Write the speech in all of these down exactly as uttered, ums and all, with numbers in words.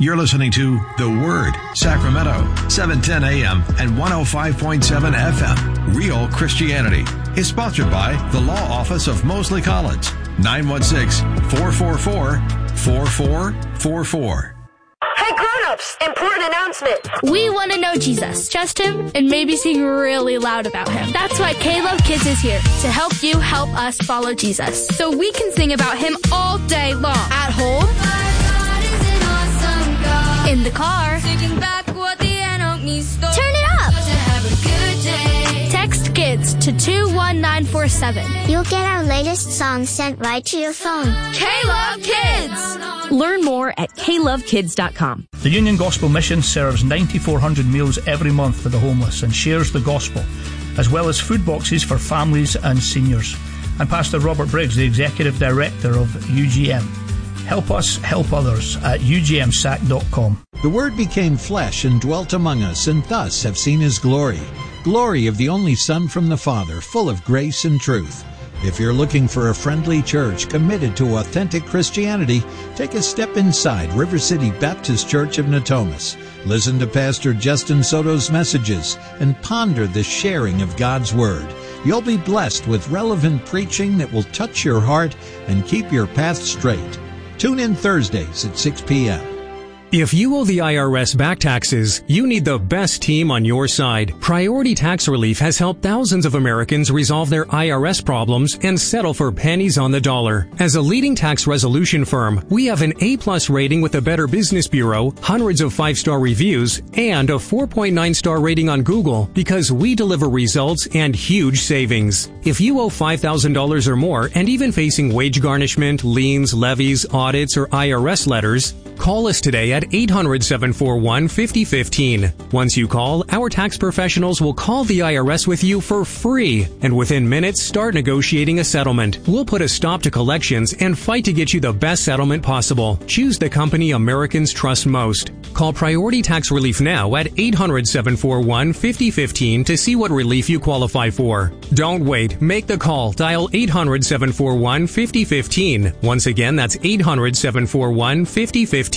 You're listening to The Word, Sacramento, seven ten a.m. and one oh five point seven F M. Real Christianity is sponsored by the Law Office of Mosley College, nine one six, four four four, four four four four. Hey grown-ups, important announcement. We want to know Jesus, trust him, and maybe sing really loud about him. That's why K-Love Kids is here, to help you help us follow Jesus. So we can sing about him all day long. At home, in the car, turn it up. Text KIDS to two one nine four seven. You'll get our latest song sent right to your phone. K-Love Kids! Learn more at K love kids dot com. The Union Gospel Mission serves nine thousand four hundred meals every month for the homeless and shares the gospel, as well as food boxes for families and seniors. I'm Pastor Robert Briggs, the Executive Director of U G M. Help us help others at U G M S A C dot com. The Word became flesh and dwelt among us, and thus have seen His glory. Glory of the only Son from the Father, full of grace and truth. If you're looking for a friendly church committed to authentic Christianity, take a step inside River City Baptist Church of Natomas. Listen to Pastor Justin Soto's messages and ponder the sharing of God's Word. You'll be blessed with relevant preaching that will touch your heart and keep your path straight. Tune in Thursdays at six p.m. If you owe the I R S back taxes, you need the best team on your side. Priority Tax Relief has helped thousands of Americans resolve their I R S problems and settle for pennies on the dollar. As a leading tax resolution firm, we have an A-plus rating with the Better Business Bureau, hundreds of five-star reviews, and a four point nine star rating on Google because we deliver results and huge savings. If you owe five thousand dollars or more and even facing wage garnishment, liens, levies, audits, or I R S letters, call us today at eight hundred, seven four one, five oh one five. Once you call, our tax professionals will call the I R S with you for free, and within minutes start negotiating a settlement. We'll put a stop to collections and fight to get you the best settlement possible. Choose the company Americans trust most. Call Priority Tax Relief now at eight hundred, seven four one, five oh one five to see what relief you qualify for. Don't wait. Make the call. Dial eight hundred, seven four one, five oh one five. Once again, that's eight hundred, seven four one, five oh one five.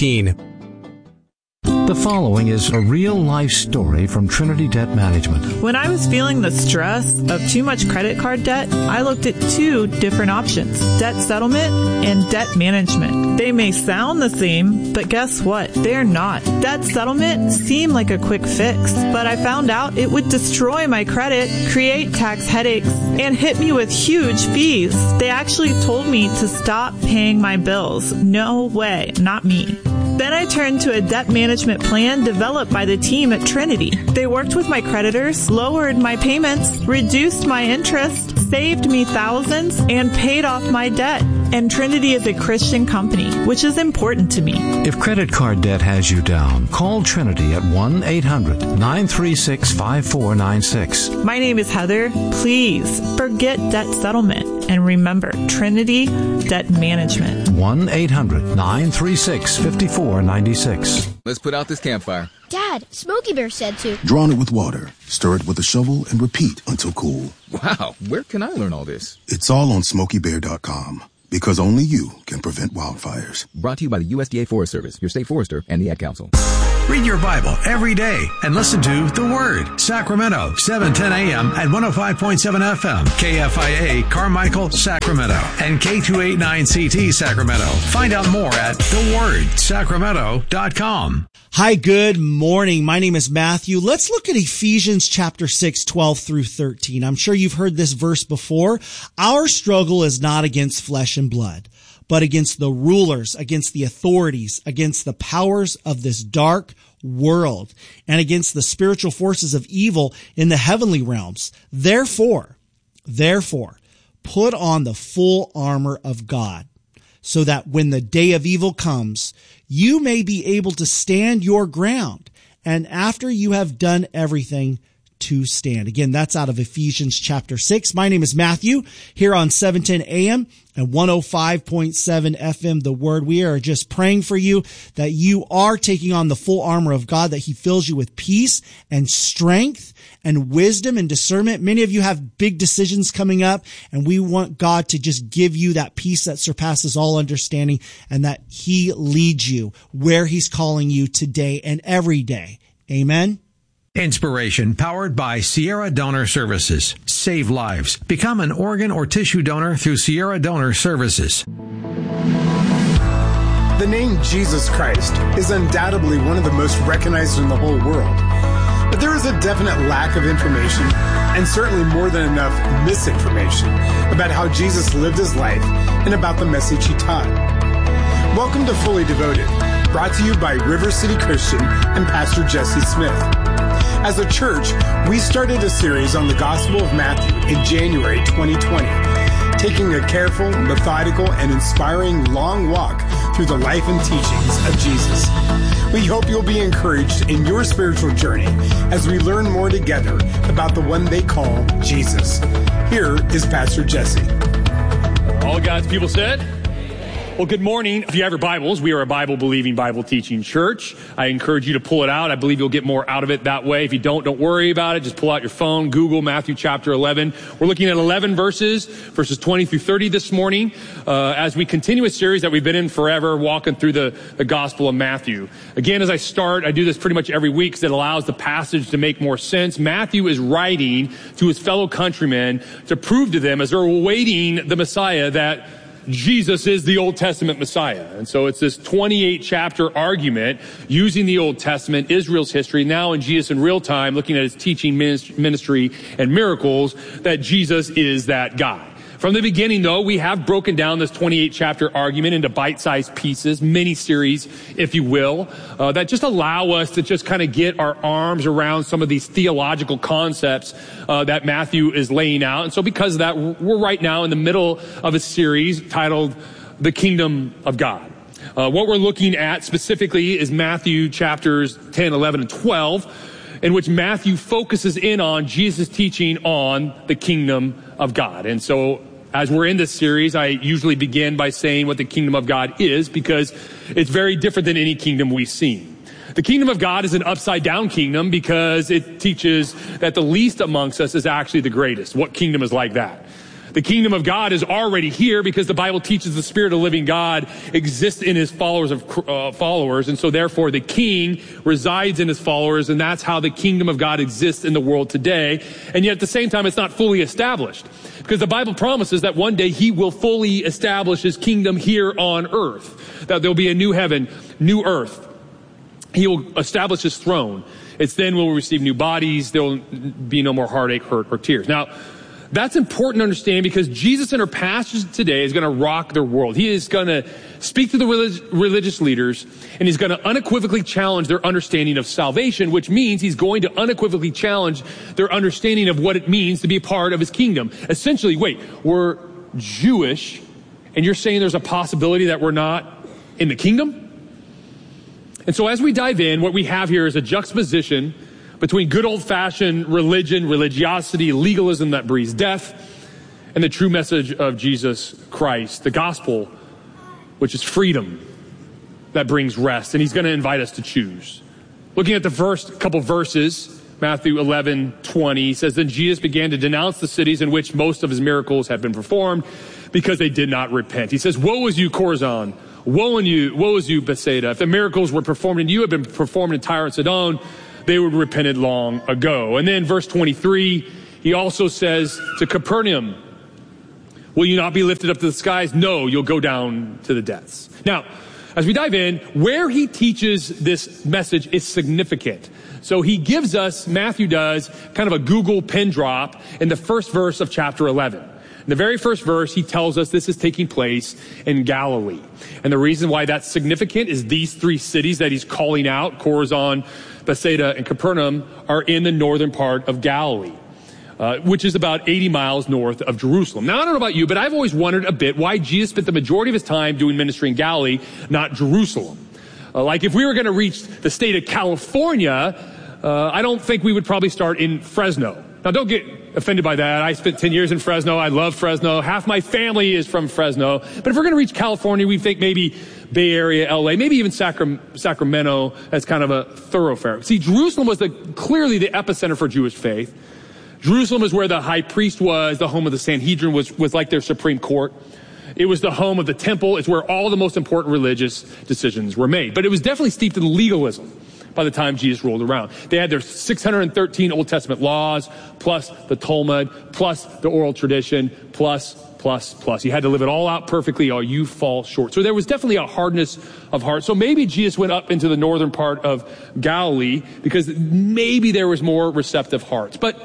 The following is a real-life story from Trinity Debt Management. When I was feeling the stress of too much credit card debt, I looked at two different options, debt settlement and debt management. They may sound the same, but guess what? They're not. Debt settlement seemed like a quick fix, but I found out it would destroy my credit, create tax headaches, and hit me with huge fees. They actually told me to stop paying my bills. No way, not me. Then I turned to a debt management plan developed by the team at Trinity. They worked with my creditors, lowered my payments, reduced my interest, saved me thousands, and paid off my debt. And Trinity is a Christian company, which is important to me. If credit card debt has you down, call Trinity at one eight hundred, nine three six, five four nine six. My name is Heather. Please forget debt settlement and remember Trinity Debt Management. one eight hundred, nine three six, five four nine six. Let's put out this campfire. Dad, Smokey Bear said to. Drawn it with water, stir it with a shovel, and repeat until cool. Wow, where can I learn all this? It's all on Smokey Bear dot com. Because only you can prevent wildfires. Brought to you by the U S D A Forest Service, your state forester, and the Ad Council. Read your Bible every day and listen to The Word, Sacramento, seven ten a.m. and one oh five point seven F M, K F I A, Carmichael, Sacramento, and K two eighty-nine C T, Sacramento. Find out more at the word sacramento dot com. Hi, good morning. My name is Matthew. Let's look at Ephesians chapter six, twelve through thirteen. I'm sure you've heard this verse before. Our struggle is not against flesh and blood, but against the rulers, against the authorities, against the powers of this dark world, and against the spiritual forces of evil in the heavenly realms. Therefore, therefore, put on the full armor of God, so that when the day of evil comes, you may be able to stand your ground, and after you have done everything, to stand. Again, that's out of Ephesians chapter six. My name is Matthew here on seven ten A M and one oh five point seven F M, The Word. We are just praying for you that you are taking on the full armor of God, that he fills you with peace and strength and wisdom and discernment. Many of you have big decisions coming up, and we want God to just give you that peace that surpasses all understanding, and that he leads you where he's calling you today and every day. Amen. Inspiration powered by Sierra Donor Services. Save lives. Become an organ or tissue donor through Sierra Donor Services. The name Jesus Christ is undoubtedly one of the most recognized in the whole world. But there is a definite lack of information, and certainly more than enough misinformation, about how Jesus lived his life and about the message he taught. Welcome to Fully Devoted, brought to you by River City Christian and Pastor Jesse Smith. As a church, we started a series on the Gospel of Matthew in January twenty twenty, taking a careful, methodical, and inspiring long walk through the life and teachings of Jesus. We hope you'll be encouraged in your spiritual journey as we learn more together about the one they call Jesus. Here is Pastor Jesse. All God's people said? Well, good morning. If you have your Bibles, we are a Bible-believing, Bible-teaching church. I encourage you to pull it out. I believe you'll get more out of it that way. If you don't, don't worry about it. Just pull out your phone, Google Matthew chapter eleven. We're looking at eleven verses, verses twenty through thirty this morning, uh, as we continue a series that we've been in forever, walking through the, the Gospel of Matthew. Again, as I start, I do this pretty much every week because it allows the passage to make more sense. Matthew is writing to his fellow countrymen to prove to them, as they're awaiting the Messiah, that Jesus is the Old Testament Messiah. And so it's this twenty-eight chapter argument using the Old Testament, Israel's history, now in Jesus in real time, looking at his teaching, ministry, and miracles, that Jesus is that guy. From the beginning, though, we have broken down this twenty-eight chapter argument into bite-sized pieces, mini-series, if you will, uh, that just allow us to just kind of get our arms around some of these theological concepts uh, that Matthew is laying out. And so because of that, we're right now in the middle of a series titled The Kingdom of God. Uh, what we're looking at specifically is Matthew chapters ten, eleven, and twelve, in which Matthew focuses in on Jesus' teaching on the kingdom of God. And so as we're in this series, I usually begin by saying what the kingdom of God is, because it's very different than any kingdom we've seen. The kingdom of God is an upside down kingdom because it teaches that the least amongst us is actually the greatest. What kingdom is like that? The kingdom of God is already here because the Bible teaches the Spirit of the living God exists in his followers of uh, followers. And so therefore the king resides in his followers, and that's how the kingdom of God exists in the world today. And yet at the same time, it's not fully established, because the Bible promises that one day he will fully establish his kingdom here on earth, that there'll be a new heaven, new earth. He will establish his throne. It's then we'll receive new bodies. There will be no more heartache, hurt, or tears. Now, that's important to understand, because Jesus in our passage today is going to rock their world. He is going to speak to the relig- religious leaders, and he's going to unequivocally challenge their understanding of salvation, which means he's going to unequivocally challenge their understanding of what it means to be a part of his kingdom. Essentially, wait, we're Jewish, and you're saying there's a possibility that we're not in the kingdom? And so as we dive in, what we have here is a juxtaposition between good old-fashioned religion, religiosity, legalism that breeds death, and the true message of Jesus Christ, the gospel, which is freedom that brings rest. And he's going to invite us to choose. Looking at the first couple verses, Matthew eleven twenty, he says, "Then Jesus began to denounce the cities in which most of his miracles had been performed, because they did not repent." He says, "Woe is you, Chorazin! Woe is you, woe is you, Bethsaida! If the miracles were performed in you had been performed in Tyre and Sidon, they would have repented long ago." And then verse twenty-three, he also says to Capernaum, "Will you not be lifted up to the skies? No, you'll go down to the depths." Now, as we dive in, where he teaches this message is significant. So he gives us, Matthew does, kind of a Google pin drop in the first verse of chapter eleven. In the very first verse, he tells us this is taking place in Galilee. And the reason why that's significant is these three cities that he's calling out, Chorazin, Bethsaida, and Capernaum, are in the northern part of Galilee, uh, which is about eighty miles north of Jerusalem. Now, I don't know about you, but I've always wondered a bit why Jesus spent the majority of his time doing ministry in Galilee, not Jerusalem. Uh, like if we were going to reach the state of California, Uh, I don't think we would probably start in Fresno. Now, don't get offended by that. I spent ten years in Fresno. I love Fresno. Half my family is from Fresno. But if we're going to reach California, we think maybe Bay Area, L A, maybe even Sacram- Sacramento as kind of a thoroughfare. See, Jerusalem was the, clearly the epicenter for Jewish faith. Jerusalem is where the high priest was. The home of the Sanhedrin was, was like their supreme court. It was the home of the temple. It's where all the most important religious decisions were made. But it was definitely steeped in legalism by the time Jesus rolled around. They had their six hundred thirteen Old Testament laws, plus the Talmud, plus the oral tradition, plus, plus, plus. You had to live it all out perfectly or you fall short. So there was definitely a hardness of heart. So maybe Jesus went up into the northern part of Galilee because maybe there was more receptive hearts. But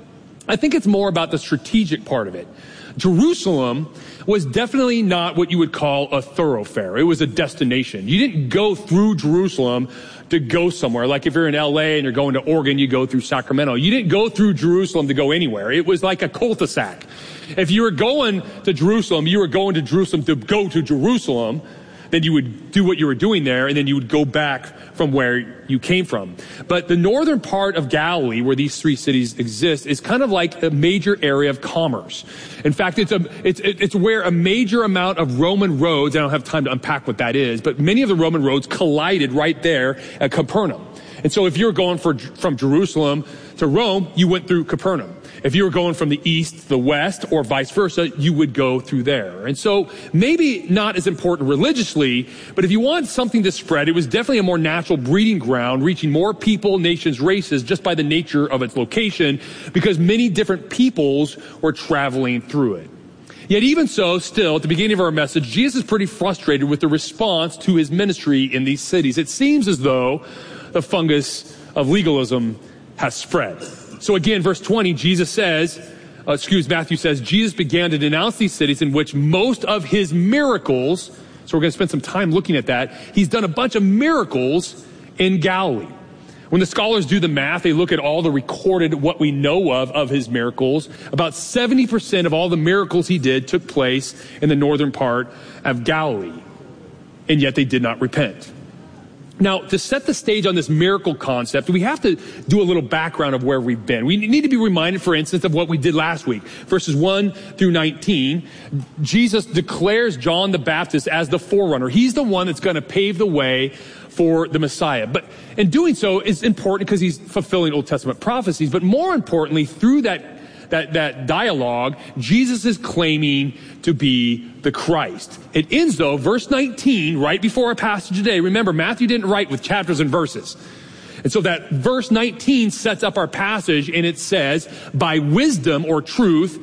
I think it's more about the strategic part of it. Jerusalem was definitely not what you would call a thoroughfare. It was a destination. You didn't go through Jerusalem to go somewhere. Like if you're in L A and you're going to Oregon, you go through Sacramento. You didn't go through Jerusalem to go anywhere. It was like a cul-de-sac. If you were going to Jerusalem, you were going to Jerusalem to go to Jerusalem, then you would do what you were doing there, and then you would go back from where you came from. But the northern part of Galilee, where these three cities exist, is kind of like a major area of commerce. In fact, it's a it's it's where a major amount of Roman roads, I don't have time to unpack what that is, but many of the Roman roads collided right there at Capernaum. And so if you were going for, from Jerusalem to Rome, you went through Capernaum. If you were going from the east to the west or vice versa, you would go through there. And so maybe not as important religiously, but if you want something to spread, it was definitely a more natural breeding ground, reaching more people, nations, races, just by the nature of its location, because many different peoples were traveling through it. Yet even so, still, at the beginning of our message, Jesus is pretty frustrated with the response to his ministry in these cities. It seems as though the fungus of legalism has spread. So again, verse twenty, Jesus says, uh, excuse Matthew says, Jesus began to denounce these cities in which most of his miracles, so we're going to spend some time looking at that, he's done a bunch of miracles in Galilee. When the scholars do the math, they look at all the recorded, what we know of, of his miracles. About seventy percent of all the miracles he did took place in the northern part of Galilee. And yet they did not repent. Now, to set the stage on this miracle concept, we have to do a little background of where we've been. We need to be reminded, for instance, of what we did last week. Verses one through nineteen, Jesus declares John the Baptist as the forerunner. He's the one that's going to pave the way for the Messiah. But in doing so, it's important because he's fulfilling Old Testament prophecies. But more importantly, through that That, that dialogue, Jesus is claiming to be the Christ. It ends though, verse nineteen, right before our passage today. Remember, Matthew didn't write with chapters and verses. And so that verse nineteen sets up our passage, and it says, by wisdom or truth,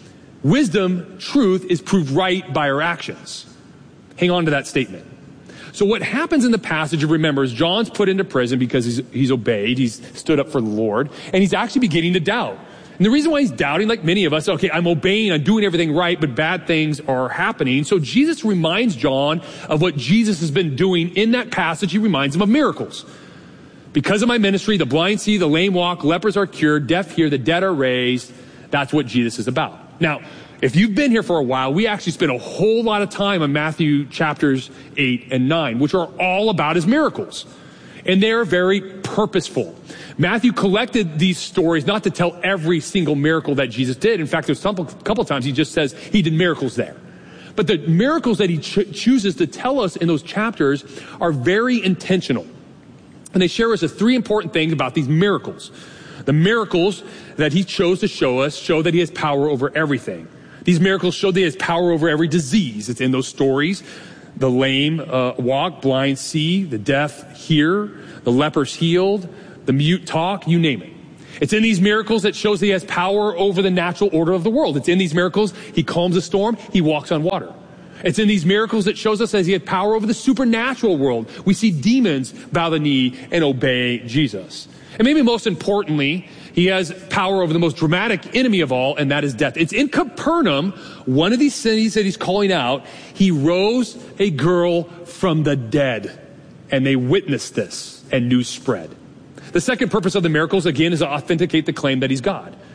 wisdom, truth is proved right by our actions. Hang on to that statement. So what happens in the passage, remember, is John's put into prison because he's, he's obeyed, he's stood up for the Lord, and he's actually beginning to doubt. And the reason why he's doubting, like many of us, okay, I'm obeying, I'm doing everything right, but bad things are happening. So Jesus reminds John of what Jesus has been doing in that passage. He reminds him of miracles. Because of my ministry, the blind see, the lame walk, lepers are cured, deaf hear, the dead are raised. That's what Jesus is about. Now, if you've been here for a while, we actually spent a whole lot of time on Matthew chapters eight and nine, which are all about his miracles. And they're very purposeful. Matthew collected these stories not to tell every single miracle that Jesus did. In fact, there's a couple of times he just says he did miracles there. But the miracles that he cho- chooses to tell us in those chapters are very intentional. And they share us the three important things about these miracles. The miracles that he chose to show us show that he has power over everything. These miracles show that he has power over every disease. It's in those stories. The lame uh, walk, blind see, the deaf hear, the lepers healed, the mute talk, you name it. It's in these miracles that shows that he has power over the natural order of the world. It's in these miracles he calms a storm, he walks on water. It's in these miracles that shows us that he has power over the supernatural world. We see demons bow the knee and obey Jesus. And maybe most importantly, he has power over the most dramatic enemy of all, and that is death. It's in Capernaum, one of these cities that he's calling out, he rose a girl from the dead. And they witnessed this, and news spread. The second purpose of the miracles, again, is to authenticate the claim that he's God.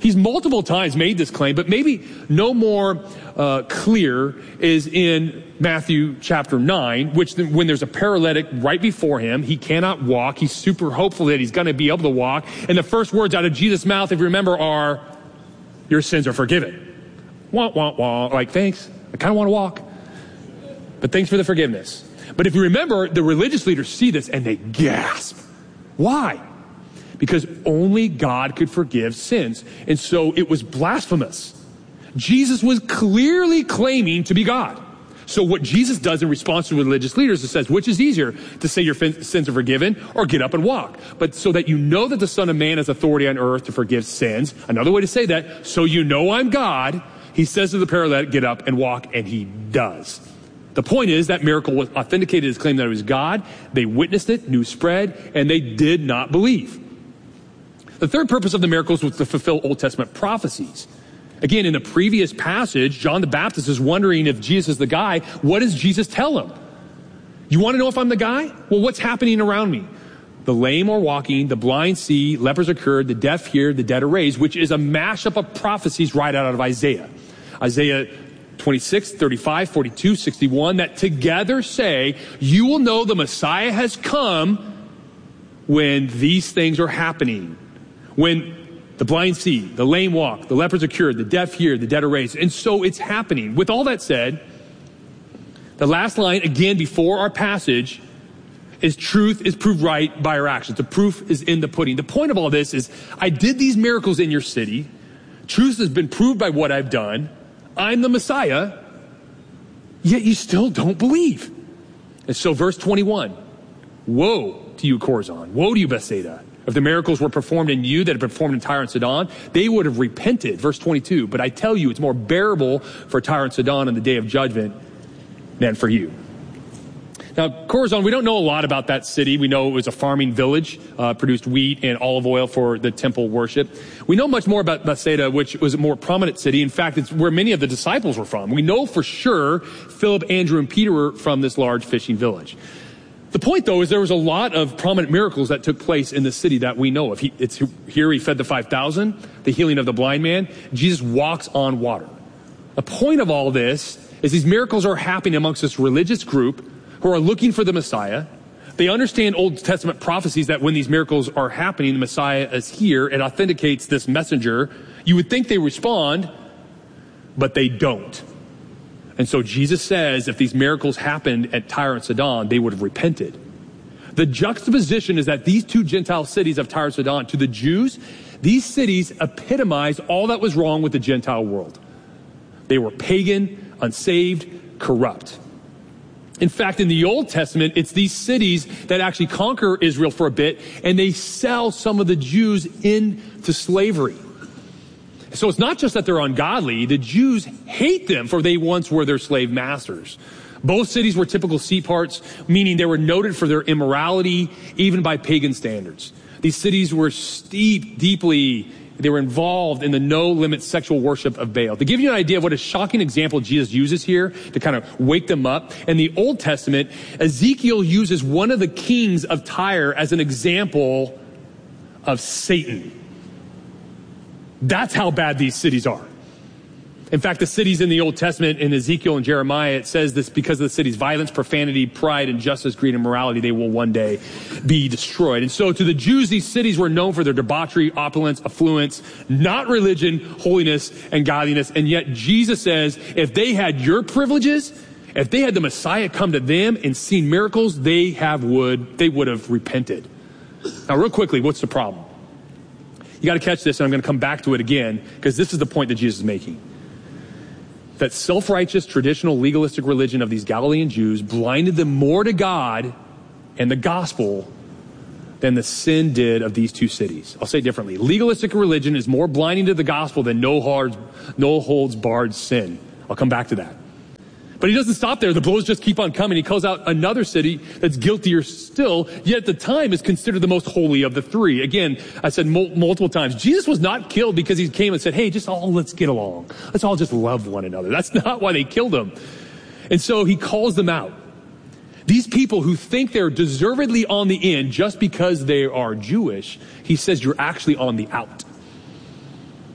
He's multiple times made this claim, but maybe no more uh, clear is in Matthew chapter nine, which the, when there's a paralytic right before him, he cannot walk. He's super hopeful that he's going to be able to walk. And the first words out of Jesus' mouth, if you remember, are, your sins are forgiven. Wah, wah, wah. Like, thanks. I kind of want to walk. But thanks for the forgiveness. But if you remember, the religious leaders see this and they gasp. Why? Because only God could forgive sins. And so it was blasphemous. Jesus was clearly claiming to be God. So what Jesus does in response to religious leaders is says, which is easier, to say your fin- sins are forgiven or get up and walk? But so that you know that the Son of Man has authority on earth to forgive sins. Another way to say that, so you know I'm God, he says to the paralytic, get up and walk, and he does. The point is that miracle was authenticated his claim that it was God. They witnessed it, news spread, and they did not believe. The third purpose of the miracles was to fulfill Old Testament prophecies. Again, in the previous passage, John the Baptist is wondering if Jesus is the guy. What does Jesus tell him? You want to know if I'm the guy? Well, what's happening around me? The lame are walking, the blind see, lepers are cured, the deaf hear, the dead are raised, which is a mashup of prophecies right out of Isaiah. Isaiah twenty-six, thirty-five, forty-two, sixty-one, that together say, you will know the Messiah has come when these things are happening. When the blind see, the lame walk, the lepers are cured, the deaf hear, the dead are raised. And so it's happening. With all that said, the last line, again, before our passage, is truth is proved right by our actions. The proof is in the pudding. The point of all this is, I did these miracles in your city. Truth has been proved by what I've done. I'm the Messiah, yet you still don't believe. And so verse twenty-one, woe to you, Chorazin. Woe to you, Bethsaida. If the miracles were performed in you that had been performed in Tyre and Sidon, they would have repented. Verse twenty-two, but I tell you, it's more bearable for Tyre and Sidon in the day of judgment than for you. Now, Chorazin, we don't know a lot about that city. We know it was a farming village, uh, produced wheat and olive oil for the temple worship. We know much more about Bethsaida, which was a more prominent city. In fact, it's where many of the disciples were from. We know for sure Philip, Andrew, and Peter were from this large fishing village. The point, though, is there was a lot of prominent miracles that took place in the city that we know of. He, it's here he fed the five thousand, the healing of the blind man. Jesus walks on water. The point of all this is these miracles are happening amongst this religious group who are looking for the Messiah. They understand Old Testament prophecies that when these miracles are happening, the Messiah is here. It authenticates this messenger. You would think they respond, but they don't. And so Jesus says if these miracles happened at Tyre and Sidon, they would have repented. The juxtaposition is that these two Gentile cities of Tyre and Sidon, to the Jews, these cities epitomized all that was wrong with the Gentile world. They were pagan, unsaved, corrupt. In fact, in the Old Testament, it's these cities that actually conquer Israel for a bit, and they sell some of the Jews into slavery. So it's not just that they're ungodly. The Jews hate them, for they once were their slave masters. Both cities were typical seaports, meaning they were noted for their immorality, even by pagan standards. These cities were steeped deeply. They were involved in the no-limit sexual worship of Baal. To give you an idea of what a shocking example Jesus uses here to kind of wake them up, in the Old Testament, Ezekiel uses one of the kings of Tyre as an example of Satan. That's how bad these cities are. In fact, the cities in the Old Testament, in Ezekiel and Jeremiah, it says this: because of the city's violence, profanity, pride, injustice, greed, and morality, they will one day be destroyed. And so to the Jews, these cities were known for their debauchery, opulence, affluence, not religion, holiness, and godliness. And yet Jesus says, if they had your privileges, if they had the Messiah come to them and seen miracles, they have would, they would have repented. Now, real quickly, what's the problem? You got to catch this, and I'm going to come back to it again, because this is the point that Jesus is making. That self-righteous, traditional, legalistic religion of these Galilean Jews blinded them more to God and the gospel than the sin did of these two cities. I'll say it differently. Legalistic religion is more blinding to the gospel than no hard, no holds barred sin. I'll come back to that. But he doesn't stop there. The blows just keep on coming. He calls out another city that's guiltier still, yet at the time is considered the most holy of the three. Again, I said mul- multiple times, Jesus was not killed because he came and said, hey, just all let's get along. Let's all just love one another. That's not why they killed him. And so he calls them out. These people who think they're deservedly on the in just because they are Jewish, he says you're actually on the out.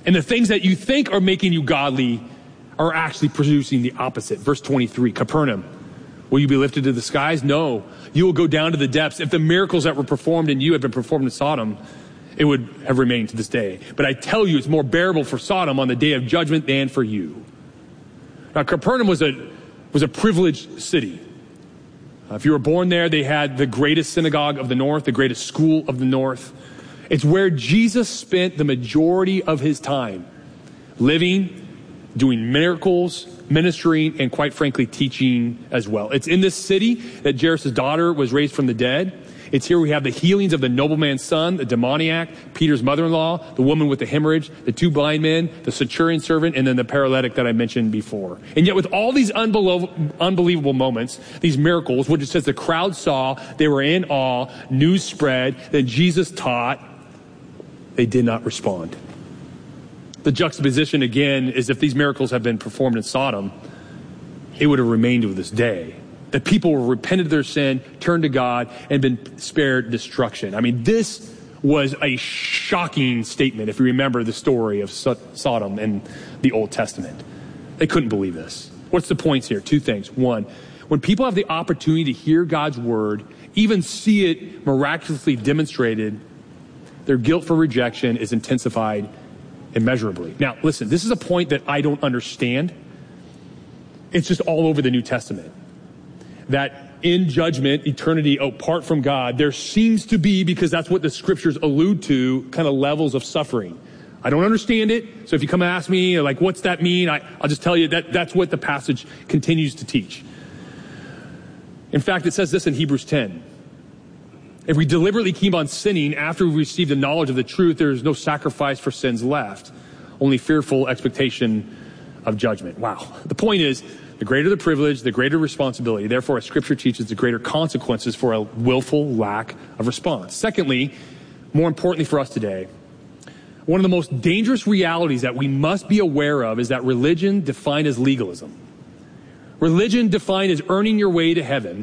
And the things that you think are making you godly are actually producing the opposite. Verse twenty-three, Capernaum, will you be lifted to the skies? No, you will go down to the depths. If the miracles that were performed in you had been performed in Sodom, it would have remained to this day. But I tell you, it's more bearable for Sodom on the day of judgment than for you. Now, Capernaum was a, was a privileged city. Uh, if you were born there, they had the greatest synagogue of the north, the greatest school of the north. It's where Jesus spent the majority of his time living, doing miracles, ministering, and quite frankly, teaching as well. It's in this city that Jairus' daughter was raised from the dead. It's here we have the healings of the nobleman's son, the demoniac, Peter's mother-in-law, the woman with the hemorrhage, the two blind men, the centurion servant, and then the paralytic that I mentioned before. And yet with all these unbelievable, unbelievable moments, these miracles, which it says the crowd saw, they were in awe, news spread, then Jesus taught, they did not respond. The juxtaposition again is if these miracles had been performed in Sodom, it would have remained to this day. That people were repented of their sin, turned to God, and been spared destruction. I mean, this was a shocking statement if you remember the story of Sodom in the Old Testament. They couldn't believe this. What's the points here? Two things. One, when people have the opportunity to hear God's word, even see it miraculously demonstrated, their guilt for rejection is intensified immeasurably. Now, listen, this is a point that I don't understand. It's just all over the New Testament. That in judgment, eternity apart from God, there seems to be, because that's what the scriptures allude to, kind of levels of suffering. I don't understand it. So if you come and ask me, like, what's that mean? I, I'll just tell you that that's what the passage continues to teach. In fact, it says this in Hebrews ten. If we deliberately keep on sinning after we receive the knowledge of the truth, there is no sacrifice for sins left, only fearful expectation of judgment. Wow. The point is, the greater the privilege, the greater responsibility. Therefore, as Scripture teaches, the greater consequences for a willful lack of response. Secondly, more importantly for us today, one of the most dangerous realities that we must be aware of is that religion defined as legalism, religion defined as earning your way to heaven,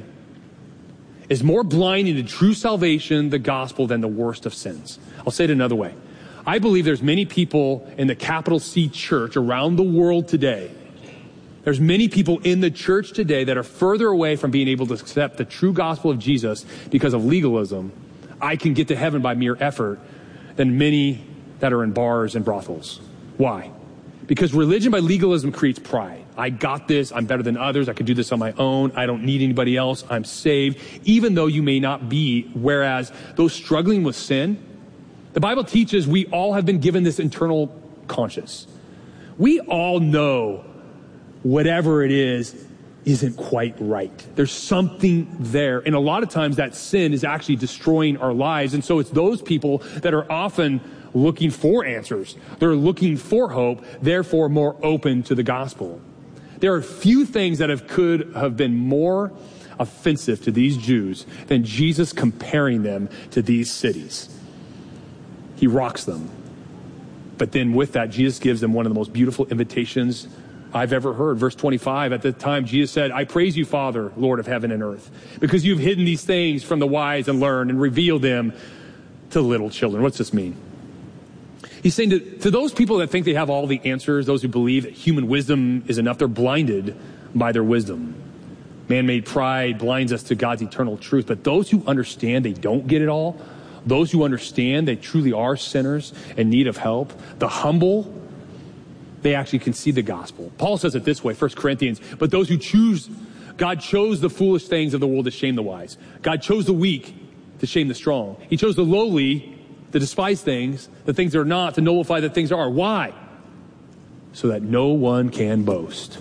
is more blinding to true salvation, the gospel, than the worst of sins. I'll say it another way. I believe there's many people in the capital C church around the world today. There's many people in the church today that are further away from being able to accept the true gospel of Jesus because of legalism. I can get to heaven by mere effort than many that are in bars and brothels. Why? Because religion by legalism creates pride. I got this. I'm better than others. I can do this on my own. I don't need anybody else. I'm saved, even though you may not be. Whereas those struggling with sin, the Bible teaches we all have been given this internal conscience. We all know whatever it is isn't quite right. There's something there. And a lot of times that sin is actually destroying our lives. And so it's those people that are often looking for answers. They're looking for hope, therefore more open to the gospel. There are few things that have, could have been more offensive to these Jews than Jesus comparing them to these cities. He rocks them. But then with that, Jesus gives them one of the most beautiful invitations I've ever heard. Verse twenty-five, at the time Jesus said, I praise you, Father, Lord of heaven and earth, because you've hidden these things from the wise and learned and revealed them to little children. What's this mean? He's saying to, to those people that think they have all the answers, those who believe that human wisdom is enough, they're blinded by their wisdom. Man-made pride blinds us to God's eternal truth. But those who understand they don't get it all, those who understand they truly are sinners in need of help, the humble, they actually can see the gospel. Paul says it this way, First Corinthians, but those who choose, God chose the foolish things of the world to shame the wise. God chose the weak to shame the strong. He chose the lowly, the despised things, the things that are not, to nullify the things that are. Why? So that no one can boast.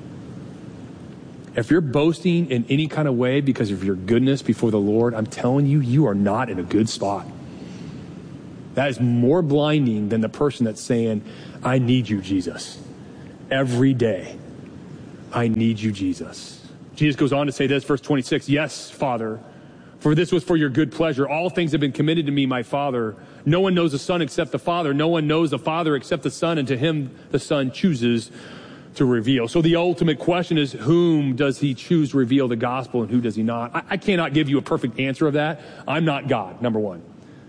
If you're boasting in any kind of way because of your goodness before the Lord, I'm telling you, you are not in a good spot. That is more blinding than the person that's saying, I need you, Jesus. Every day, I need you, Jesus. Jesus goes on to say this, verse twenty-six, yes, Father, for this was for your good pleasure. All things have been committed to me, my Father. No one knows the Son except the Father. No one knows the Father except the Son, and to him the Son chooses to reveal. So the ultimate question is, whom does he choose to reveal the gospel and who does he not? I, I cannot give you a perfect answer of that. I'm not God, number one.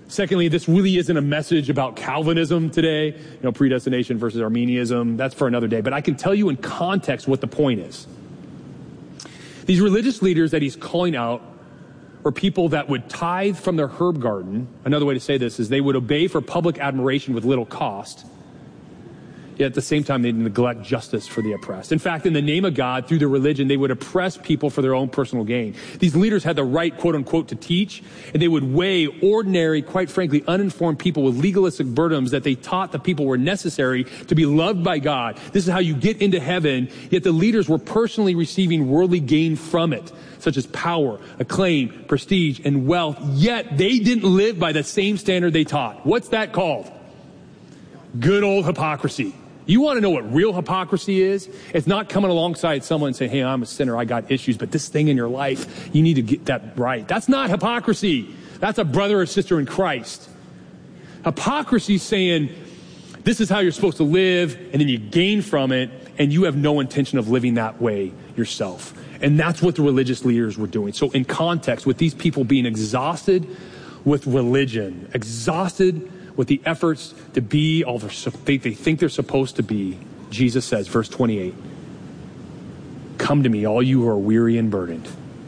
Secondly, this really isn't a message about Calvinism today, you know, predestination versus Arminianism. That's for another day. But I can tell you in context what the point is. These religious leaders that he's calling out were people that would tithe from their herb garden. Another way to say this is they would obey for public admiration with little cost. Yet at the same time, they neglect justice for the oppressed. In fact, in the name of God, through their religion, they would oppress people for their own personal gain. These leaders had the right, quote unquote, to teach, and they would weigh ordinary, quite frankly, uninformed people with legalistic burdens that they taught the people were necessary to be loved by God. This is how you get into heaven, yet the leaders were personally receiving worldly gain from it, such as power, acclaim, prestige, and wealth, yet they didn't live by the same standard they taught. What's that called? Good old hypocrisy. You want to know what real hypocrisy is? It's not coming alongside someone and saying, hey, I'm a sinner, I got issues, but this thing in your life, you need to get that right. That's not hypocrisy. That's a brother or sister in Christ. Hypocrisy is saying, this is how you're supposed to live, and then you gain from it, and you have no intention of living that way yourself. And that's what the religious leaders were doing. So in context, with these people being exhausted with religion, exhausted with the efforts to be all they think they're supposed to be, Jesus says, verse twenty-eight, come to me, all you who are weary and burdened.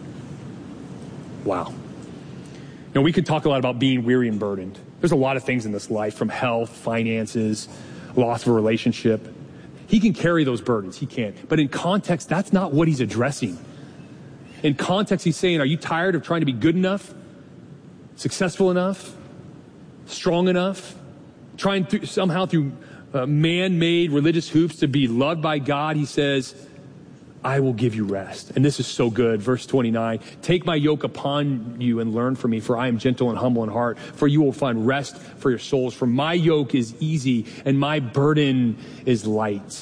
Wow. Now, we could talk a lot about being weary and burdened. There's a lot of things in this life, from health, finances, loss of a relationship. He can carry those burdens. He can. But in context, that's not what he's addressing. In context, he's saying, are you tired of trying to be good enough, successful enough, strong enough, trying through, somehow through uh, man-made religious hoops to be loved by God? He says, I will give you rest. And this is so good. Verse twenty-nine, take my yoke upon you and learn from me, for I am gentle and humble in heart, for you will find rest for your souls. For my yoke is easy and my burden is light.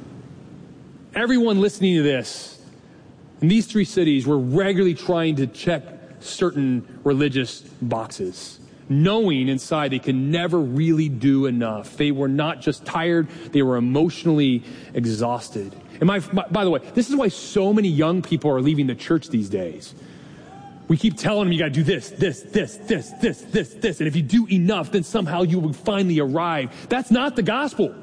Everyone listening to this, in these three cities, were regularly trying to check certain religious boxes, knowing inside they can never really do enough. They were not just tired, they were emotionally exhausted. And my, my, by the way, this is why so many young people are leaving the church these days. We keep telling them you got to do this, this, this, this, this, this, this. And if you do enough, then somehow you will finally arrive. That's not the gospel.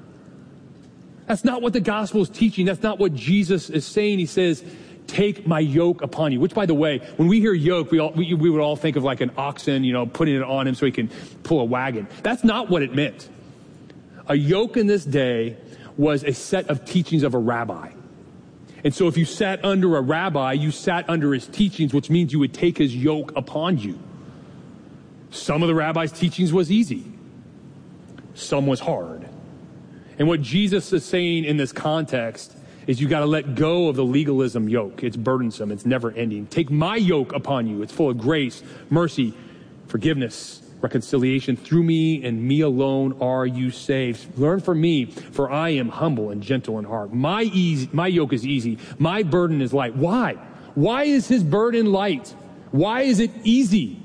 That's not what the gospel is teaching. That's not what Jesus is saying. He says, take my yoke upon you. Which, by the way, when we hear yoke, we all we, we would all think of like an oxen, you know, putting it on him so he can pull a wagon. That's not what it meant. A yoke in this day was a set of teachings of a rabbi. And so if you sat under a rabbi, you sat under his teachings, which means you would take his yoke upon you. Some of the rabbi's teachings was easy. Some was hard. And what Jesus is saying in this context is you got to let go of the legalism yoke. It's burdensome. It's never ending. Take my yoke upon you. It's full of grace, mercy, forgiveness, reconciliation. Through me and me alone are you saved. Learn from me, for I am humble and gentle in heart. My easy, my yoke is easy. My burden is light. Why? Why is his burden light? Why is it easy?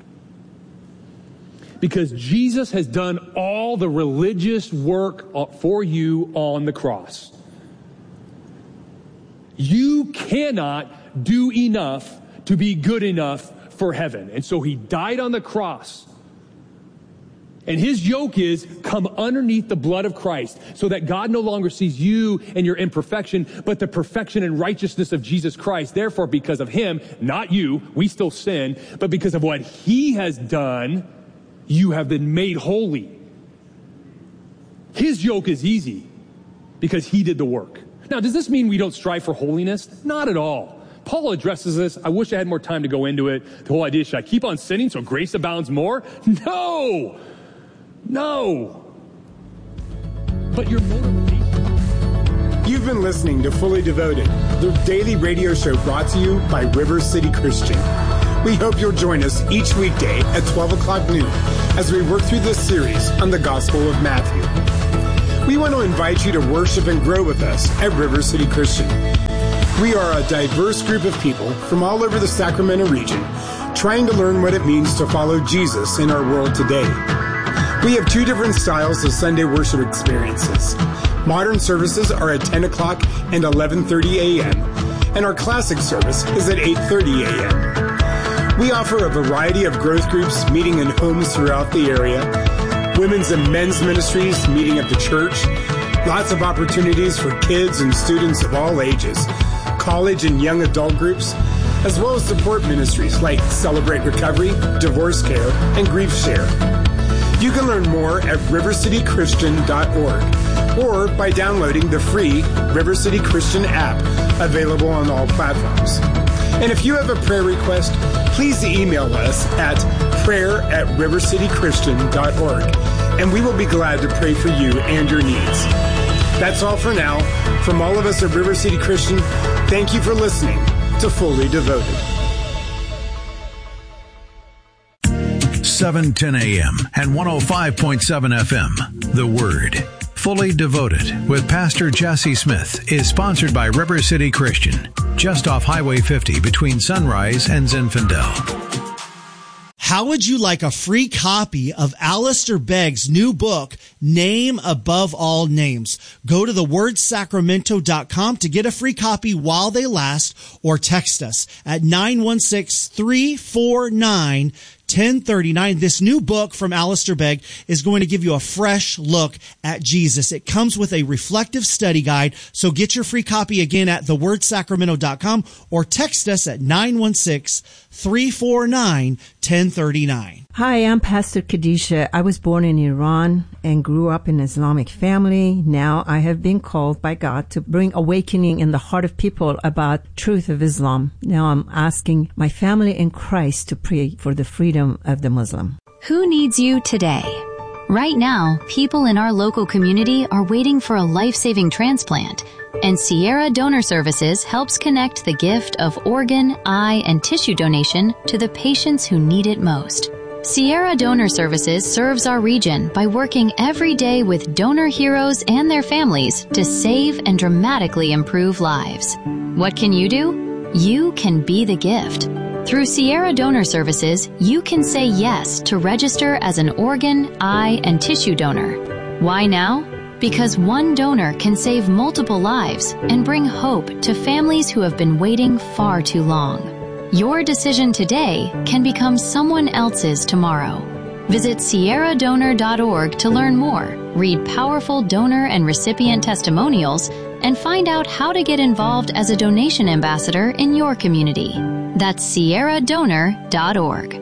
Because Jesus has done all the religious work for you on the cross. You cannot do enough to be good enough for heaven. And so he died on the cross. And his yoke is come underneath the blood of Christ so that God no longer sees you and your imperfection, but the perfection and righteousness of Jesus Christ. Therefore, because of him, not you, we still sin, but because of what he has done, you have been made holy. His yoke is easy because he did the work. Now, does this mean we don't strive for holiness? Not at all. Paul addresses this. I wish I had more time to go into it. The whole idea, should I keep on sinning so grace abounds more? No! No! But your motivation. You've been listening to Fully Devoted, the daily radio show brought to you by River City Christian. We hope you'll join us each weekday at twelve o'clock noon as we work through this series on the Gospel of Matthew. We want to invite you to worship and grow with us at River City Christian. We are a diverse group of people from all over the Sacramento region trying to learn what it means to follow Jesus in our world today. We have two different styles of Sunday worship experiences. Modern services are at ten o'clock and eleven thirty a.m., and our classic service is at eight thirty a.m. We offer a variety of growth groups meeting in homes throughout the area, women's and men's ministries meeting at the church, lots of opportunities for kids and students of all ages, college and young adult groups, as well as support ministries like Celebrate Recovery, Divorce Care, and Grief Share. You can learn more at river city christian dot org or by downloading the free River City Christian app available on all platforms. And if you have a prayer request, please email us at prayer at river city christian dot org, and we will be glad to pray for you and your needs. That's all for now. From all of us at River City Christian, thank you for listening to Fully Devoted. seven ten a.m. and one oh five point seven F M. The Word. Fully Devoted with Pastor Jesse Smith is sponsored by River City Christian, just off Highway fifty between Sunrise and Zinfandel. How would you like a free copy of Alistair Begg's new book, Name Above All Names? Go to the word sacramento dot com to get a free copy while they last, or text us at nine one six, three four nine, ten thirty-nine. This new book from Alistair Begg is going to give you a fresh look at Jesus. It comes with a reflective study guide, so get your free copy again at the word sacramento dot com or text us at nine one six, three four nine, ten thirty-nine. Hi, I'm Pastor Khadijah. I was born in Iran and grew up in an Islamic family. Now I have been called by God to bring awakening in the heart of people about truth of Islam. Now I'm asking my family in Christ to pray for the freedom of the Muslim. Who needs you today? Right now, people in our local community are waiting for a life-saving transplant, and Sierra Donor Services helps connect the gift of organ, eye, and tissue donation to the patients who need it most. Sierra Donor Services serves our region by working every day with donor heroes and their families to save and dramatically improve lives. What can you do? You can be the gift. Through Sierra Donor Services, you can say yes to register as an organ, eye, and tissue donor. Why now? Because one donor can save multiple lives and bring hope to families who have been waiting far too long. Your decision today can become someone else's tomorrow. Visit sierra donor dot org to learn more, read powerful donor and recipient testimonials, and find out how to get involved as a donation ambassador in your community. That's sierra donor dot org.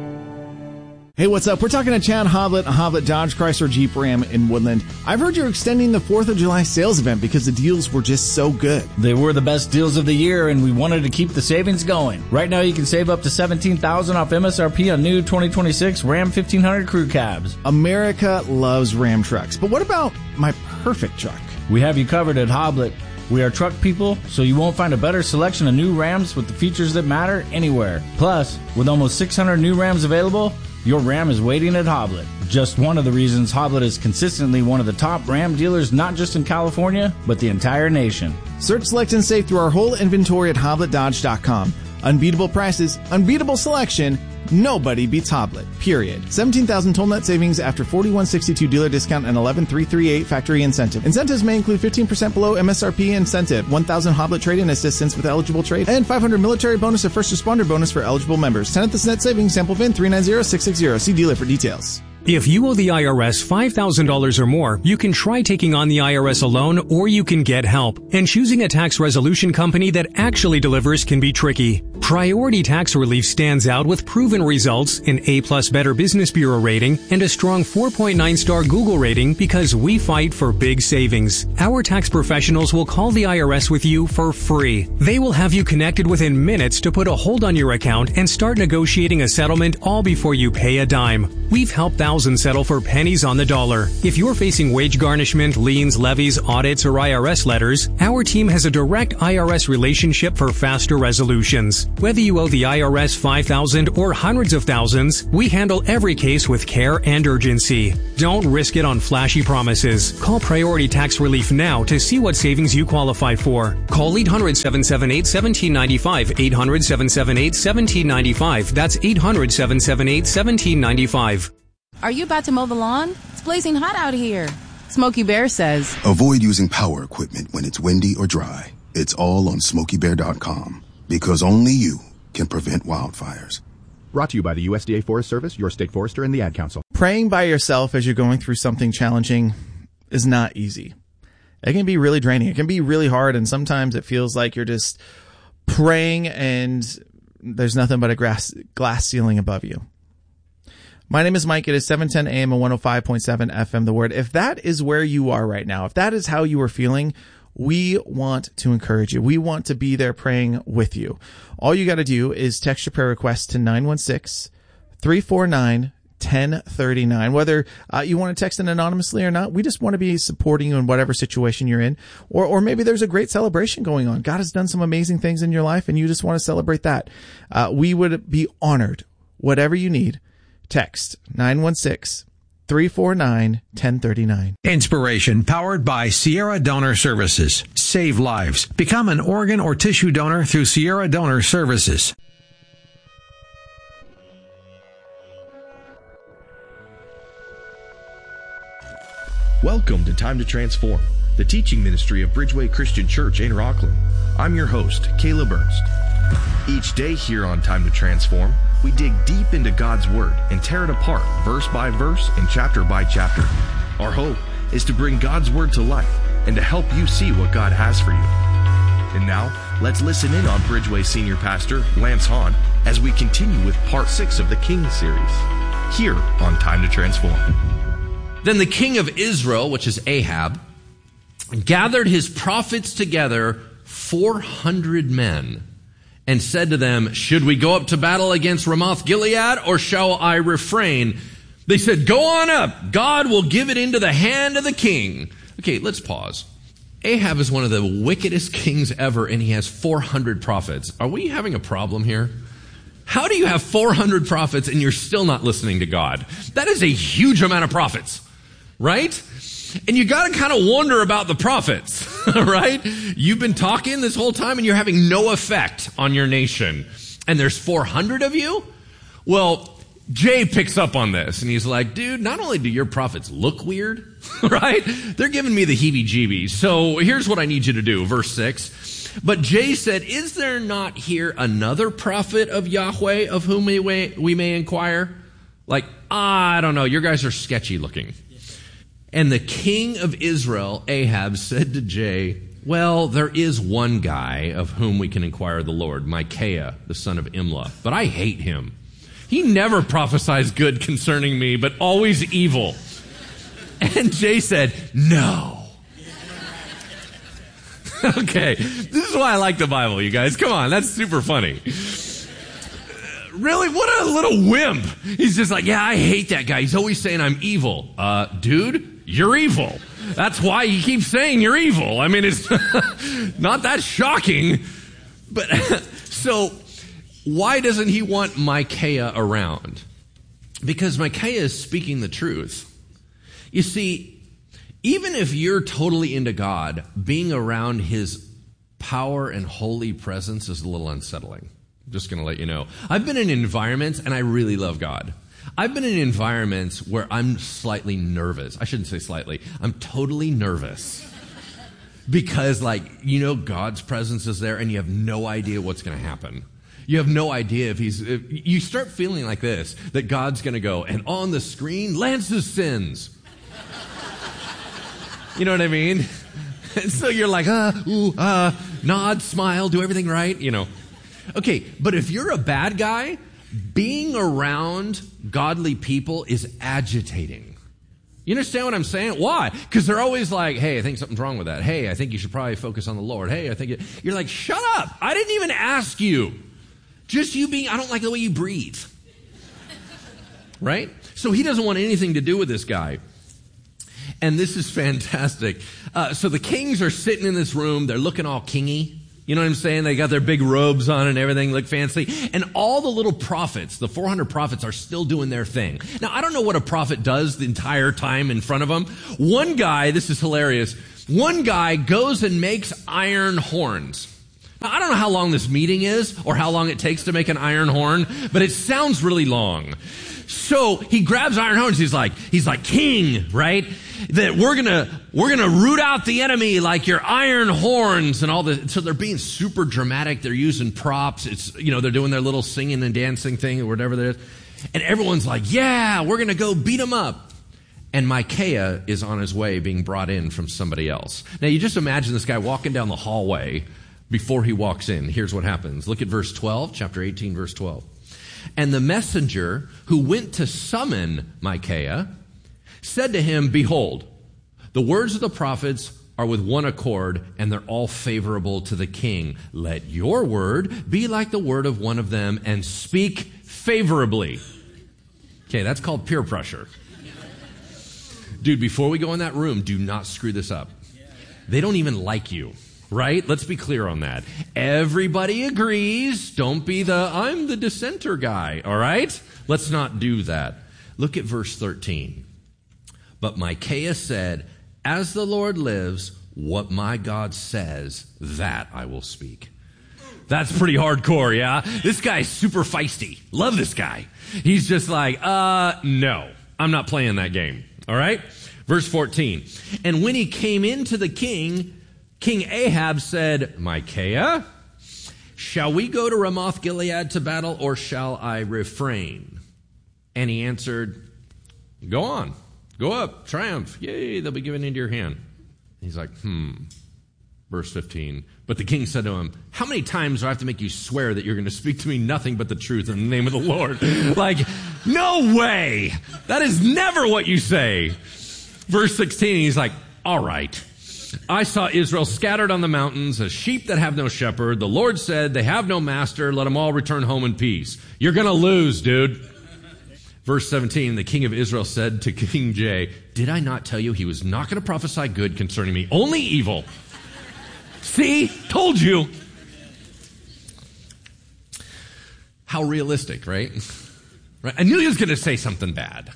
Hey, what's up? We're talking to Chad Hoblet, Hoblet Dodge Chrysler Jeep Ram in Woodland. I've heard you're extending the fourth of July sales event because the deals were just so good. They were the best deals of the year, and we wanted to keep the savings going. Right now, you can save up to seventeen thousand dollars off M S R P on new twenty twenty-six Ram fifteen hundred crew cabs. America loves Ram trucks, but what about my perfect truck? We have you covered at Hoblet. We are truck people, so you won't find a better selection of new Rams with the features that matter anywhere. Plus, with almost six hundred new Rams available, your Ram is waiting at Hoblet. Just one of the reasons Hoblet is consistently one of the top Ram dealers, not just in California, but the entire nation. Search, select, and save through our whole inventory at hoblet dodge dot com. Unbeatable prices, unbeatable selection. Nobody beats Hoblet, period. seventeen thousand total net savings after forty-one sixty-two dealer discount and eleven three thirty-eight factory incentive. Incentives may include fifteen percent below M S R P incentive, one thousand Hoblet trade-in assistance with eligible trade, and five hundred military bonus or first responder bonus for eligible members. tenth net savings, sample V I N three nine zero six six zero. See dealer for details. If you owe the I R S five thousand dollars or more, you can try taking on the I R S alone, or you can get help. And choosing a tax resolution company that actually delivers can be tricky. Priority Tax Relief stands out with proven results, an A-plus Better Business Bureau rating, and a strong four point nine star Google rating because we fight for big savings. Our tax professionals will call the I R S with you for free. They will have you connected within minutes to put a hold on your account and start negotiating a settlement all before you pay a dime. We've helped thousands settle for pennies on the dollar. If you're facing wage garnishment, liens, levies, audits, or I R S letters, our team has a direct I R S relationship for faster resolutions. Whether you owe the I R S five thousand dollars or hundreds of thousands, we handle every case with care and urgency. Don't risk it on flashy promises. Call Priority Tax Relief now to see what savings you qualify for. Call eight hundred, seven seven eight, one seven nine five, eight hundred, seven seven eight, one seven nine five. That's eight hundred, seven seven eight, one seven nine five. Are you about to mow the lawn? It's blazing hot out here. Smokey Bear says, avoid using power equipment when it's windy or dry. It's all on smokey bear dot com, because only you can prevent wildfires. Brought to you by the U S D A Forest Service, your state forester, and the Ad Council. Praying by yourself as you're going through something challenging is not easy. It can be really draining. It can be really hard, and sometimes it feels like you're just praying and there's nothing but a glass, glass ceiling above you. My name is Mike. It is seven ten a.m. and one oh five point seven F M The Word. If that is where you are right now, if that is how you are feeling, we want to encourage you. We want to be there praying with you. All you got to do is text your prayer request to nine one six, three four nine, one oh three nine. Whether uh, you want to text it anonymously or not, we just want to be supporting you in whatever situation you're in. Or, or maybe there's a great celebration going on. God has done some amazing things in your life and you just want to celebrate that. Uh, we would be honored. Whatever you need, text nine one six, three four nine, one oh three nine. Inspiration powered by Sierra Donor Services. Save lives. Become an organ or tissue donor through Sierra Donor Services. Welcome to Time to Transform, the teaching ministry of Bridgeway Christian Church in Rockland. I'm your host, Caleb Ernst. Each day here on Time to Transform, we dig deep into God's Word and tear it apart verse by verse and chapter by chapter. Our hope is to bring God's Word to life and to help you see what God has for you. And now, let's listen in on Bridgeway Senior Pastor Lance Hahn as we continue with part six of the King series, here on Time to Transform. Then the king of Israel, which is Ahab, gathered his prophets together, four hundred men, and said to them, should we go up to battle against Ramoth Gilead, or shall I refrain? They said, go on up. God will give it into the hand of the king. Okay, let's pause. Ahab is one of the wickedest kings ever, and he has four hundred prophets. Are we having a problem here? How do you have four hundred prophets and you're still not listening to God? That is a huge amount of prophets, right? And you got to kind of wonder about the prophets, right? You've been talking this whole time and you're having no effect on your nation. And there's four hundred of you? Well, Jay picks up on this and he's like, dude, not only do your prophets look weird, right? They're giving me the heebie-jeebies. So here's what I need you to do. Verse six. But Jay said, is there not here another prophet of Yahweh of whom we may, we may inquire? Like, I don't know. Your guys are sketchy looking. And the king of Israel, Ahab, said to Jay, well, there is one guy of whom we can inquire of the Lord, Micaiah, the son of Imlah. But I hate him. He never prophesies good concerning me, but always evil. And Jay said, no. Okay, this is why I like the Bible, you guys. Come on, that's super funny. Really, what a little wimp. He's just like, yeah, I hate that guy. He's always saying I'm evil. Uh, dude, you're evil. That's why he keeps saying you're evil. I mean, it's not that shocking. But so why doesn't he want Micaiah around? Because Micaiah is speaking the truth. You see, even if you're totally into God, being around his power and holy presence is a little unsettling. I'm just going to let you know. I've been in environments, and I really love God. I've been in environments where I'm slightly nervous. I shouldn't say slightly. I'm totally nervous. Because, like, you know, God's presence is there, and you have no idea what's going to happen. You have no idea if he's... If you start feeling like this, that God's going to go, and on the screen, Lance's sins. You know what I mean? And so you're like, uh, ooh, uh, nod, smile, do everything right, you know. Okay, but if you're a bad guy, being around godly people is agitating. You understand what I'm saying? Why? Because they're always like, hey, I think something's wrong with that. Hey, I think you should probably focus on the Lord. Hey, I think... It... You're like, shut up. I didn't even ask you. Just you being... I don't like the way you breathe. Right? So he doesn't want anything to do with this guy. And this is fantastic. Uh, so the kings are sitting in this room. They're looking all kingy. You know what I'm saying? They got their big robes on and everything, look fancy. And all the little prophets, the four hundred prophets, are still doing their thing. Now, I don't know what a prophet does the entire time in front of them. One guy, this is hilarious, one guy goes and makes iron horns Now, I don't know how long this meeting is or how long it takes to make an iron horn, but it sounds really long. So he grabs iron horns. He's like, he's like, king, right? That we're gonna, we're gonna root out the enemy like your iron horns and all this. So they're being super dramatic. They're using props. It's, you know, they're doing their little singing and dancing thing or whatever there is. And everyone's like, yeah, we're gonna go beat them up. And Micaiah is on his way being brought in from somebody else. Now you just imagine this guy walking down the hallway before he walks in. Here's what happens. Look at verse twelve, chapter eighteen, verse twelve. And the messenger who went to summon Micaiah said to him, behold, the words of the prophets are with one accord, and they're all favorable to the king. Let your word be like the word of one of them, and speak favorably. Okay, that's called peer pressure. Dude, before we go in that room, do not screw this up. They don't even like you. Right? Let's be clear on that. Everybody agrees. Don't be the, I'm the dissenter guy. All right? Let's not do that. Look at verse thirteen. But Micaiah said, as the Lord lives, what my God says, that I will speak. That's pretty hardcore, yeah? This guy's super feisty. Love this guy. He's just like, uh, no, I'm not playing that game. All right? Verse fourteen. And when he came into the king, King Ahab said, Micaiah, shall we go to Ramoth Gilead to battle, or shall I refrain? And he answered, go on, go up, triumph, yay, they'll be given into your hand. He's like, hmm. Verse fifteen, but the king said to him, how many times do I have to make you swear that you're going to speak to me nothing but the truth in the name of the Lord? Like, no way. That is never what you say. Verse sixteen, he's like, all right. I saw Israel scattered on the mountains as sheep that have no shepherd. The Lord said, they have no master. Let them all return home in peace. You're going to lose, dude. Verse seventeen, the king of Israel said to King Jay, did I not tell you he was not going to prophesy good concerning me, only evil? See? Told you. How realistic, right? Right? I knew he was going to say something bad.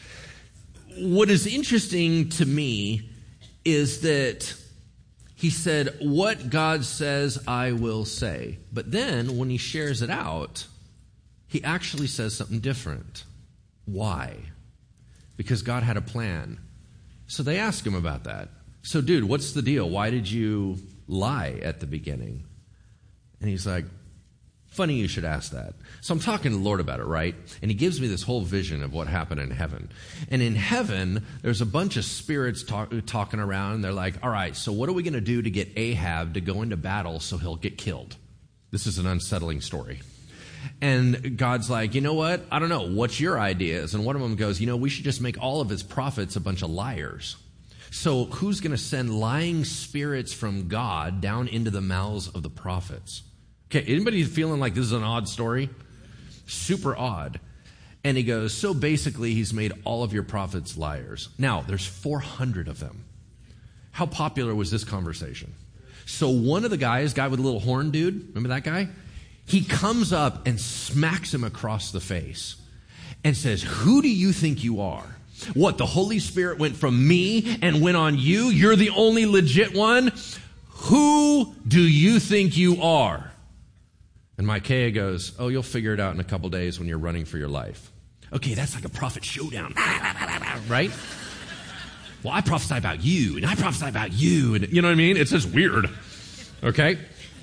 What is interesting to me is that he said, what God says, I will say. But then when he shares it out, he actually says something different. Why? Because God had a plan. So they ask him about that. So, dude, what's the deal? Why did you lie at the beginning? And he's like, funny you should ask that. So I'm talking to the Lord about it, right? And he gives me this whole vision of what happened in heaven. And in heaven, there's a bunch of spirits talk, talking around, and they're like, all right, so what are we going to do to get Ahab to go into battle so he'll get killed? This is an unsettling story. And God's like, you know what? I don't know. What's your ideas? And one of them goes, you know, we should just make all of his prophets a bunch of liars. So who's going to send lying spirits from God down into the mouths of the prophets? Okay, anybody feeling like this is an odd story? Super odd. And he goes, so basically he's made all of your prophets liars. Now, there's four hundred of them. How popular was this conversation? So one of the guys, guy with a little horn dude, remember that guy? He comes up and smacks him across the face and says, who do you think you are? What, the Holy Spirit went from me and went on you? You're the only legit one? Who do you think you are? And Micaiah goes, oh, you'll figure it out in a couple days when you're running for your life. Okay, that's like a prophet showdown, right? Well, I prophesy about you, and I prophesy about you, and you know what I mean? It's just weird, okay?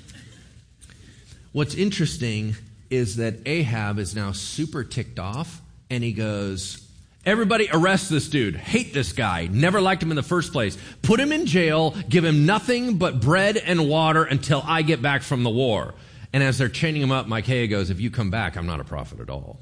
What's interesting is that Ahab is now super ticked off, and he goes, everybody arrest this dude. Hate this guy. Never liked him in the first place. Put him in jail. Give him nothing but bread and water until I get back from the war. And as they're chaining him up, Micaiah goes, if you come back, I'm not a prophet at all.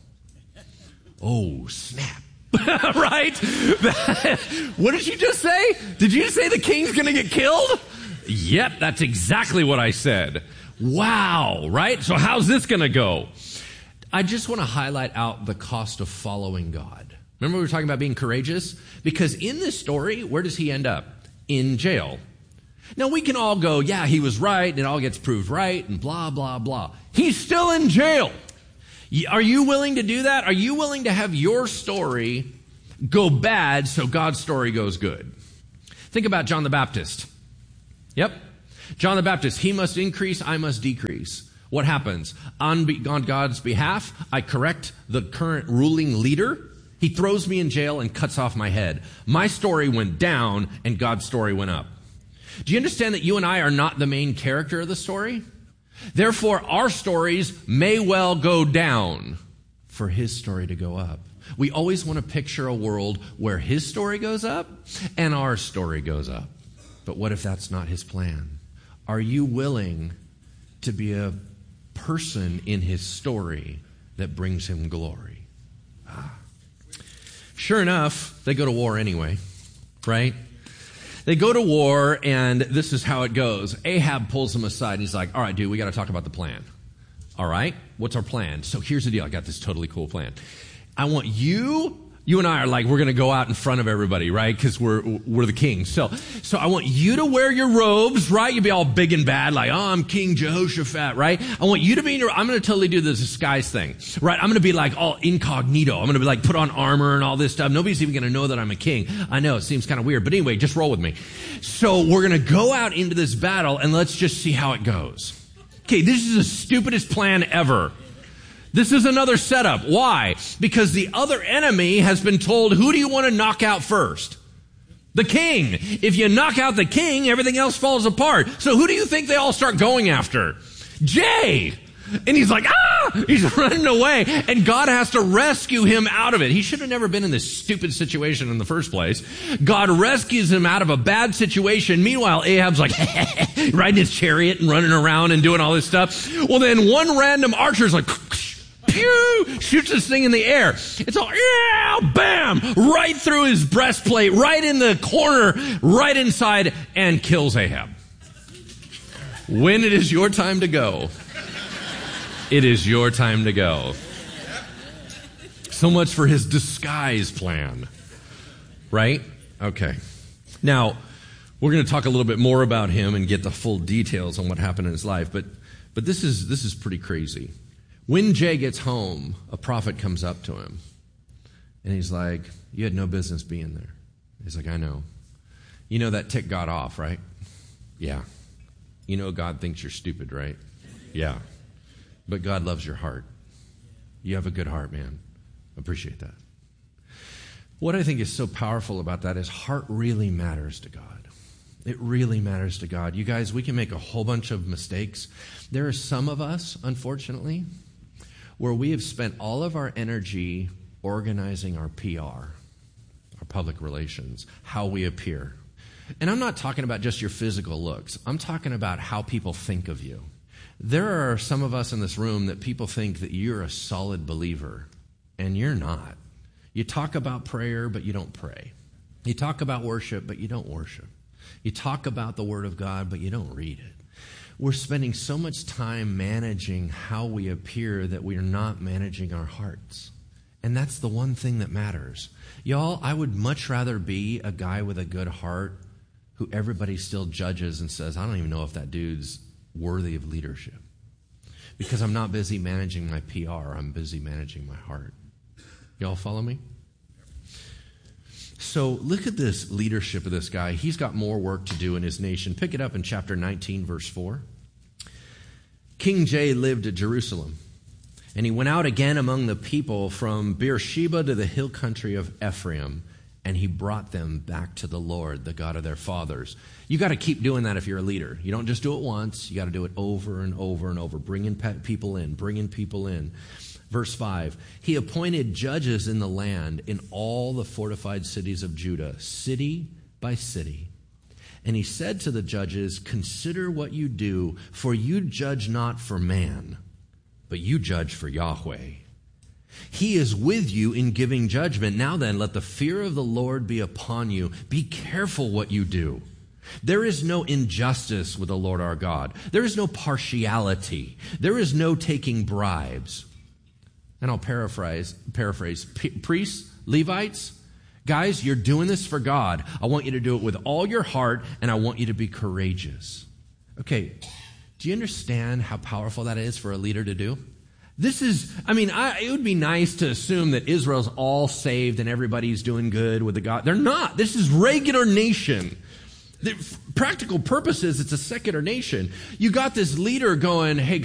Oh, snap. Right? What did you just say? Did you say the king's going to get killed? Yep, that's exactly what I said. Wow, right? So how's this going to go? I just want to highlight out the cost of following God. Remember we were talking about being courageous? Because in this story, where does he end up? In jail. Now, we can all go, yeah, he was right, and it all gets proved right, and blah, blah, blah. He's still in jail. Are you willing to do that? Are you willing to have your story go bad so God's story goes good? Think about John the Baptist. Yep. John the Baptist, he must increase, I must decrease. What happens? On, be, on God's behalf, I correct the current ruling leader. He throws me in jail and cuts off my head. My story went down and God's story went up. Do you understand that you and I are not the main character of the story? Therefore, our stories may well go down for his story to go up. We always want to picture a world where his story goes up and our story goes up. But what if that's not his plan? Are you willing to be a person in his story that brings him glory? Ah. Sure enough, they go to war anyway, right? They go to war, and this is how it goes. Ahab pulls them aside, and he's like, all right, dude, we got to talk about the plan. All right, what's our plan? So here's the deal. I got this totally cool plan. I want you... You and I are like, we're going to go out in front of everybody, right? Because we're we're the kings. So so I want you to wear your robes, right? You'll be all big and bad, like, oh, I'm King Jehoshaphat, right? I want you to be in your, I'm going to totally do the disguise thing, right? I'm going to be like all incognito. I'm going to be like, put on armor and all this stuff. Nobody's even going to know that I'm a king. I know, it seems kind of weird. But anyway, just roll with me. So we're going to go out into this battle, and let's just see how it goes. Okay, this is the stupidest plan ever. This is another setup. Why? Because the other enemy has been told, who do you want to knock out first? The king. If you knock out the king, everything else falls apart. So who do you think they all start going after? Jay. And he's like, ah! He's running away. And God has to rescue him out of it. He should have never been in this stupid situation in the first place. God rescues him out of a bad situation. Meanwhile, Ahab's like, riding his chariot and running around and doing all this stuff. Well, then one random archer's like, pew, shoots this thing in the air. It's all, yeah, bam, right through his breastplate, right in the corner, right inside, and kills Ahab. When it is your time to go, it is your time to go. So much for his disguise plan. Right? Okay. Now, we're going to talk a little bit more about him and get the full details on what happened in his life, but but this is this is pretty crazy. When Jay gets home, a prophet comes up to him, and he's like, you had no business being there. He's like, I know. You know that tick got off, right? Yeah. You know God thinks you're stupid, right? Yeah. But God loves your heart. You have a good heart, man. Appreciate that. What I think is so powerful about that is heart really matters to God. It really matters to God. You guys, we can make a whole bunch of mistakes. There are some of us, unfortunately, where we have spent all of our energy organizing our P R, our public relations, how we appear. And I'm not talking about just your physical looks. I'm talking about how people think of you. There are some of us in this room that people think that you're a solid believer, and you're not. You talk about prayer, but you don't pray. You talk about worship, but you don't worship. You talk about the Word of God, but you don't read it. We're spending so much time managing how we appear that we are not managing our hearts. And that's the one thing that matters. Y'all, I would much rather be a guy with a good heart who everybody still judges and says, I don't even know if that dude's worthy of leadership. Because I'm not busy managing my P R, I'm busy managing my heart. Y'all follow me? So look at this leadership of this guy. He's got more work to do in his nation. Pick it up in chapter nineteen, verse four. King Jay lived at Jerusalem, and he went out again among the people from Beersheba to the hill country of Ephraim, and he brought them back to the Lord, the God of their fathers. You got to keep doing that if you're a leader. You don't just do it once. You got to do it over and over and over, bringing people in, bringing people in. Verse five, he appointed judges in the land in all the fortified cities of Judah, city by city. And he said to the judges, consider what you do, for you judge not for man, but you judge for Yahweh. He is with you in giving judgment. Now then, let the fear of the Lord be upon you. Be careful what you do. There is no injustice with the Lord our God. There is no partiality. There is no taking bribes. And I'll paraphrase, paraphrase, priests, Levites, guys, you're doing this for God. I want you to do it with all your heart, and I want you to be courageous. Okay, do you understand how powerful that is for a leader to do? This is, I mean, I, it would be nice to assume that Israel's all saved and everybody's doing good with the God. They're not. This is regular nation. The practical purpose is it's a secular nation. You got this leader going, hey,